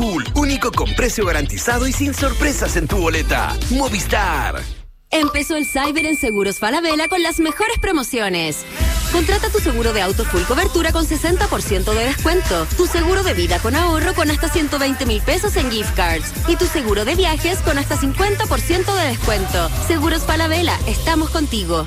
Azul, único con precio garantizado y sin sorpresas en tu boleta. Movistar. Empezó el Cyber en Seguros Falabella con las mejores promociones. Contrata tu seguro de auto full cobertura con 60% de descuento, tu seguro de vida con ahorro con hasta 120,000 pesos en gift cards y tu seguro de viajes con hasta 50% de descuento. Seguros Falabella, estamos contigo.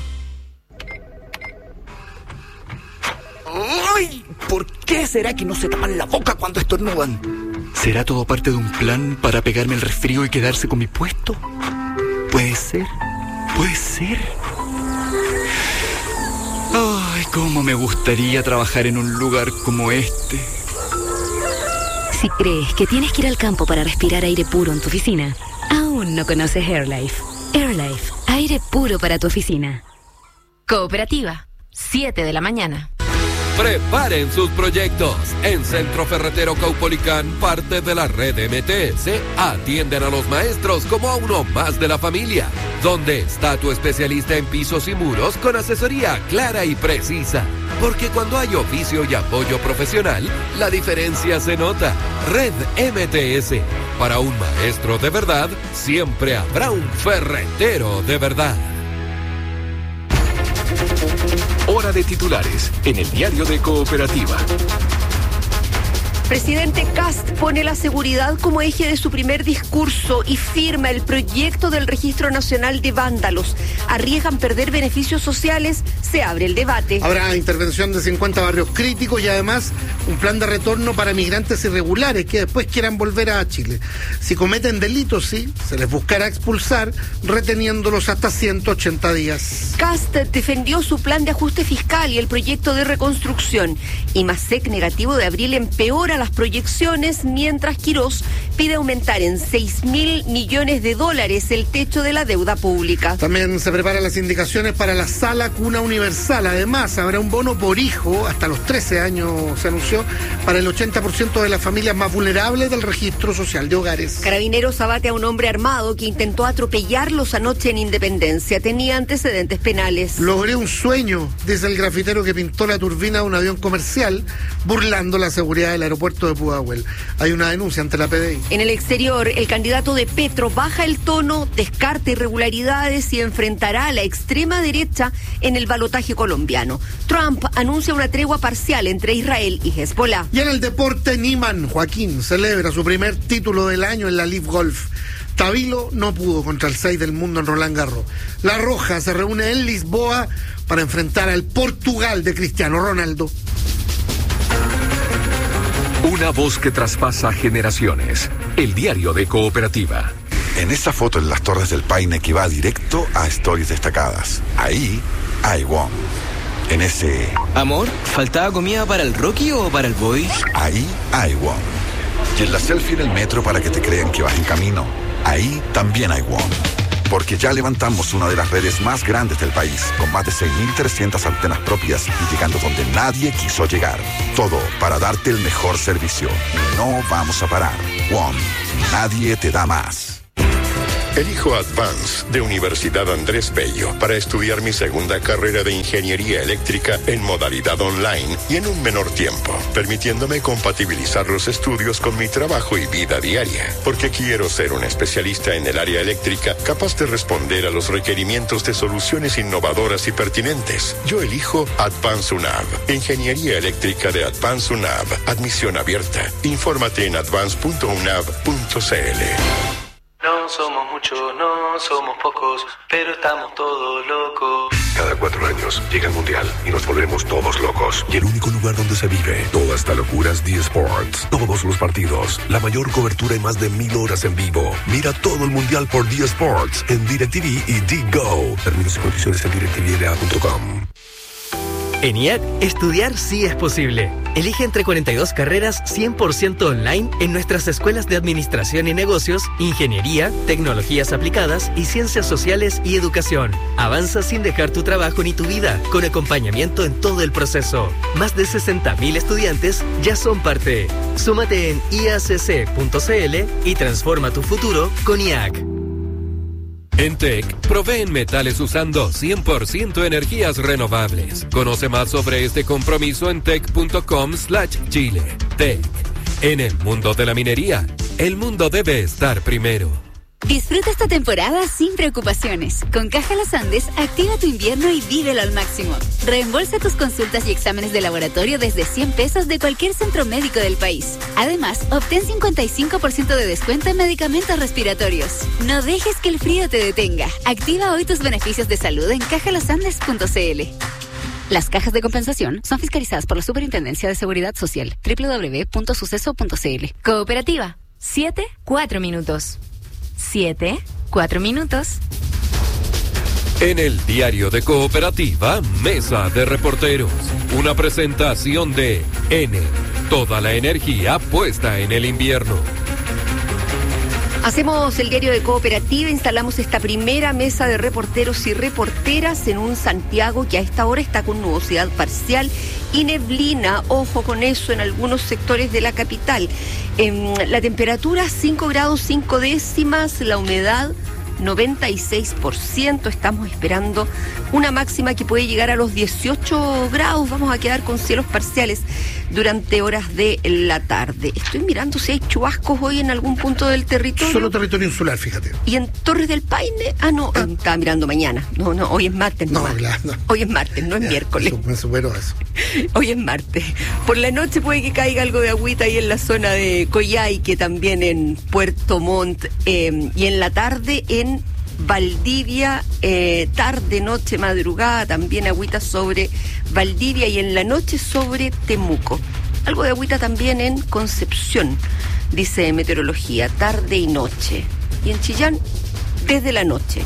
¡Ay! ¿Por qué será que no se tapan la boca cuando estornudan? ¿Será todo parte de un plan para pegarme el resfrío y quedarse con mi puesto? Puede ser. Puede ser. Ay, cómo me gustaría trabajar en un lugar como este. Si crees que tienes que ir al campo para respirar aire puro en tu oficina, aún no conoces AirLife. AirLife, aire puro para tu oficina. Cooperativa, 7 de la mañana. Preparen sus proyectos. En Centro Ferretero Caupolicán, parte de la red MTS, atienden a los maestros como a uno más de la familia. ¿Dónde está tu especialista en pisos y muros con asesoría clara y precisa? Porque cuando hay oficio y apoyo profesional, la diferencia se nota. Red MTS. Para un maestro de verdad, siempre habrá un ferretero de verdad. Hora de titulares en el diario de Cooperativa. Presidente Kast pone la seguridad como eje de su primer discurso y firma el proyecto del Registro Nacional de Vándalos. Arriesgan perder beneficios sociales, se abre el debate. Habrá intervención de 50 barrios críticos y además un plan de retorno para migrantes irregulares que después quieran volver a Chile. Si cometen delitos, sí, se les buscará expulsar, reteniéndolos hasta 180 días. Kast defendió su plan de ajuste fiscal y el proyecto de reconstrucción. Y Masek, negativo de abril, empeora las proyecciones, mientras Quirós pide aumentar en $6.000 millones el techo de la deuda pública. También se preparan las indicaciones para la Sala Cuna Universal. Además, habrá un bono por hijo, hasta los 13 años se anunció, para el 80% de las familias más vulnerables del registro social de hogares. Carabineros abate a un hombre armado que intentó atropellarlos anoche en Independencia. Tenía antecedentes penales. Logré un sueño, dice el grafitero que pintó la turbina de un avión comercial, burlando la seguridad del aeropuerto de Pudahuel. Hay una denuncia ante la PDI. En el exterior, el candidato de Petro baja el tono, descarta irregularidades y enfrentará a la extrema derecha en el balotaje colombiano. Trump anuncia una tregua parcial entre Israel y Hezbollah. Y en el deporte, Niemann Joaquín celebra su primer título del año en la Live Golf. Tabilo no pudo contra el 6 del mundo en Roland Garros. La Roja se reúne en Lisboa para enfrentar al Portugal de Cristiano Ronaldo. Una voz que traspasa generaciones. El diario de Cooperativa. En esa foto en las Torres del Paine que va directo a Stories Destacadas. Ahí hay WOM. En ese... Amor, ¿faltaba comida para el Rocky o para el Boy? Ahí hay WOM. Y en la selfie en el metro para que te crean que vas en camino. Ahí también hay WOM. Porque ya levantamos una de las redes más grandes del país, con más de 6.300 antenas propias y llegando donde nadie quiso llegar. Todo para darte el mejor servicio. Y no vamos a parar. WOM. Nadie te da más. Elijo Advance de Universidad Andrés Bello para estudiar mi segunda carrera de Ingeniería Eléctrica en modalidad online y en un menor tiempo, permitiéndome compatibilizar los estudios con mi trabajo y vida diaria, porque quiero ser un especialista en el área eléctrica capaz de responder a los requerimientos de soluciones innovadoras y pertinentes. Yo elijo Advance UNAV, Ingeniería Eléctrica de Advance UNAV, admisión abierta. Infórmate en advance.unav.cl. No somos muchos, no somos pocos, pero estamos todos locos. Cada 4 años llega el Mundial y nos volvemos todos locos. Y el único lugar donde se vive toda esta locura es D Sports. Todos los partidos, la mayor cobertura y más de 1,000 horas en vivo. Mira todo el Mundial por D Sports en DirecTV y DGO. Términos y condiciones en directvla.com. En IAC, estudiar sí es posible. Elige entre 42 carreras 100% online en nuestras escuelas de Administración y Negocios, Ingeniería, Tecnologías Aplicadas y Ciencias Sociales y Educación. Avanza sin dejar tu trabajo ni tu vida, con acompañamiento en todo el proceso. Más de 60.000 estudiantes ya son parte. Súmate en iacc.cl y transforma tu futuro con IAC. En TEC, proveen metales usando 100% energías renovables. Conoce más sobre este compromiso en tec.com/Chile. TEC, en el mundo de la minería, el mundo debe estar primero. Disfruta esta temporada sin preocupaciones. Con Caja Los Andes, activa tu invierno y vívelo al máximo. Reembolsa tus consultas y exámenes de laboratorio desde 100 pesos de cualquier centro médico del país. Además, obtén 55% de descuento en medicamentos respiratorios. No dejes que el frío te detenga. Activa hoy tus beneficios de salud en cajalosandes.cl. Las cajas de compensación son fiscalizadas por la Superintendencia de Seguridad Social. www.suceso.cl. Cooperativa. 7-4 minutos. 7-4 minutos. En el diario de Cooperativa, Mesa de Reporteros. Una presentación de Enel. Toda la energía puesta en el invierno. Hacemos el diario de Cooperativa, instalamos esta primera mesa de reporteros y reporteras en un Santiago que a esta hora está con nubosidad parcial y neblina, ojo con eso, en algunos sectores de la capital. La temperatura 5 grados 5 décimas, la humedad 96%, estamos esperando una máxima que puede llegar a los 18 grados, vamos a quedar con cielos parciales durante horas de la tarde. Estoy mirando si hay chubascos hoy en algún punto del territorio. Solo territorio insular, fíjate. ¿Y en Torres del Paine? Estaba mirando mañana. No, hoy es martes. No. Hoy es martes, no es miércoles. Me superó eso. Hoy es martes. Por la noche puede que caiga algo de agüita ahí en la zona de Coyhaique, también en Puerto Montt, y en la tarde en Valdivia, tarde, noche, madrugada, también agüita sobre Valdivia y en la noche sobre Temuco. Algo de agüita también en Concepción, dice meteorología, tarde y noche. Y en Chillán, desde la noche.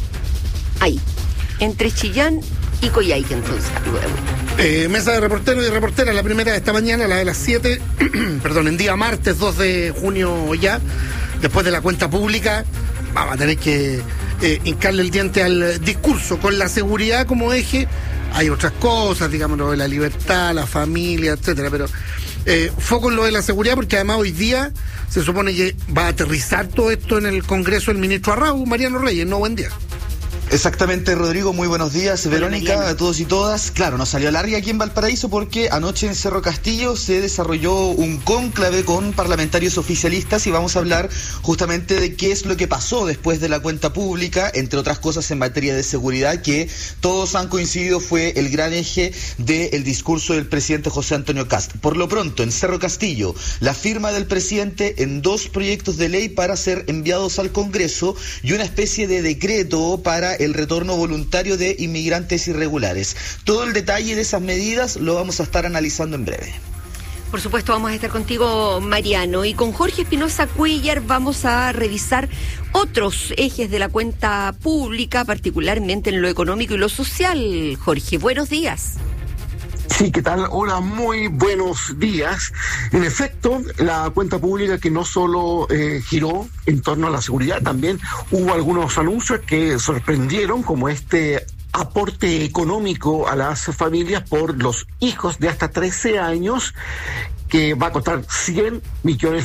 Ahí, entre Chillán y Coyhaique, entonces, algo de agüita. Mesa de reporteros y reporteras, la primera de esta mañana, la de las 7, en día martes 2 de junio ya, después de la cuenta pública. Vamos a tener que hincarle el diente al discurso con la seguridad como eje. Hay otras cosas, digamos, lo de la libertad, la familia, etcétera, pero foco en lo de la seguridad, porque además hoy día se supone que va a aterrizar todo esto en el Congreso el ministro Arrau, Mariano Reyes. No, buen día. Exactamente, Rodrigo, muy buenos días. Verónica, a todos y todas. Claro, nos salió larga aquí en Valparaíso porque anoche en Cerro Castillo se desarrolló un cónclave con parlamentarios oficialistas y vamos a hablar justamente de qué es lo que pasó después de la cuenta pública, entre otras cosas en materia de seguridad, que todos han coincidido fue el gran eje del discurso del presidente José Antonio Kast. Por lo pronto, en Cerro Castillo, la firma del presidente en 2 proyectos de ley para ser enviados al Congreso y una especie de decreto para el retorno voluntario de inmigrantes irregulares. Todo el detalle de esas medidas lo vamos a estar analizando en breve. Por supuesto, vamos a estar contigo, Mariano, y con Jorge Espinosa Cuellar vamos a revisar otros ejes de la cuenta pública, particularmente en lo económico y lo social. Jorge, buenos días. Sí, ¿qué tal? Hola, muy buenos días. En efecto, la cuenta pública que no solo giró en torno a la seguridad, también hubo algunos anuncios que sorprendieron, como este aporte económico a las familias por los hijos de hasta 13 años, que va a costar $100 millones,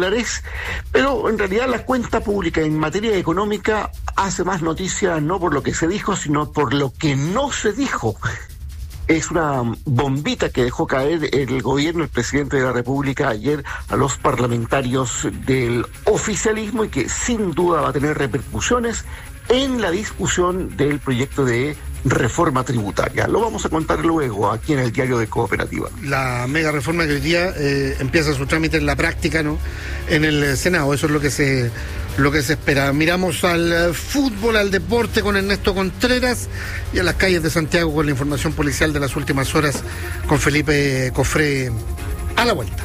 pero en realidad la cuenta pública en materia económica hace más noticia no por lo que se dijo, sino por lo que no se dijo. Es una bombita que dejó caer el gobierno, el presidente de la República ayer a los parlamentarios del oficialismo y que sin duda va a tener repercusiones en la discusión del proyecto de reforma tributaria. Lo vamos a contar luego aquí en el diario de Cooperativa. La mega reforma que hoy día empieza su trámite en la práctica, ¿no? En el Senado, eso es lo que se espera. Miramos al fútbol, al deporte con Ernesto Contreras y a las calles de Santiago con la información policial de las últimas horas con Felipe Cofré a la vuelta.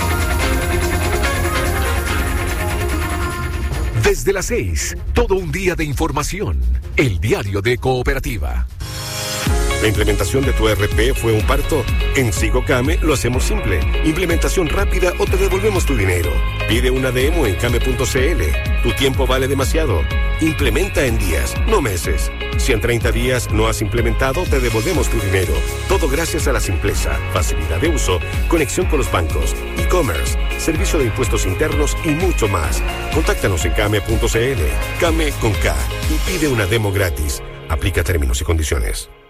Desde las 6, todo un día de información. El diario de Cooperativa. ¿La implementación de tu ERP fue un parto? En Sigocame lo hacemos simple. Implementación rápida o te devolvemos tu dinero. Pide una demo en came.cl. Tu tiempo vale demasiado. Implementa en días, no meses. Si en 30 días no has implementado, te devolvemos tu dinero. Todo gracias a la simpleza, facilidad de uso, conexión con los bancos, e-commerce, servicio de impuestos internos y mucho más. Contáctanos en came.cl. Came con K y pide una demo gratis. Aplica términos y condiciones.